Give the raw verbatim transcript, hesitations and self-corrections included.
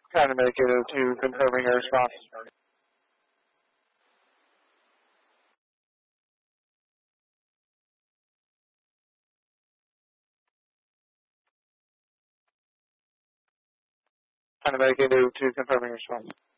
Kind of make it to confirming your response. Kind of make it to confirming your response.